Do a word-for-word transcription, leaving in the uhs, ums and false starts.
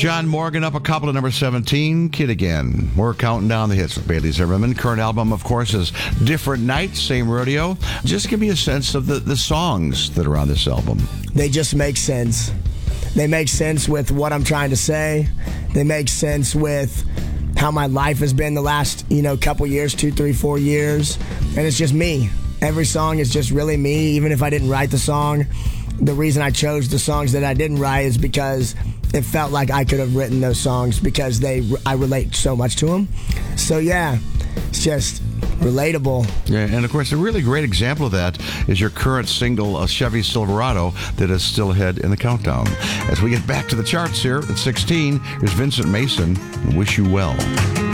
John Morgan up a couple to number seventeen, Kid Again. We're counting down the hits with Bailey Zimmerman. Current album, of course, is Different Nights, same rodeo. Just give me a sense of the, the songs that are on this album. They just make sense. They make sense with what I'm trying to say. They make sense with how my life has been the last, you know, couple years, two, three, four years. And it's just me. Every song is just really me. Even if I didn't write the song, the reason I chose the songs that I didn't write is because it felt like I could have written those songs because they I relate so much to them. So yeah, it's just relatable. Yeah, and of course, a really great example of that is your current single, a Chevy Silverado, that is still ahead in the countdown. As we get back to the charts here at sixteen, here's Vincent Mason, Wish You Well.